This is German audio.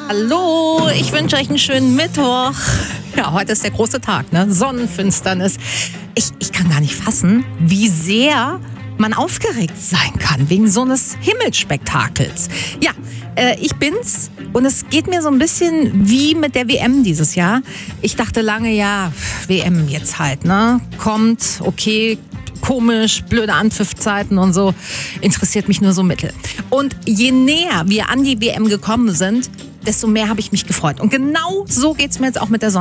Hallo, ich wünsche euch einen schönen Mittwoch. Ja, heute ist der große Tag, ne? Sonnenfinsternis. Ich kann gar nicht fassen, wie sehr man aufgeregt sein kann wegen so eines Himmelsspektakels. Ja, ich bin's und es geht mir so ein bisschen wie mit der WM dieses Jahr. Ich dachte lange, ja, WM jetzt halt, ne? Kommt, okay, komisch, blöde Anpfiffzeiten und so, interessiert mich nur so mittel. Und je näher wir an die WM gekommen sind, desto mehr habe ich mich gefreut. Und genau so geht's mir jetzt auch mit der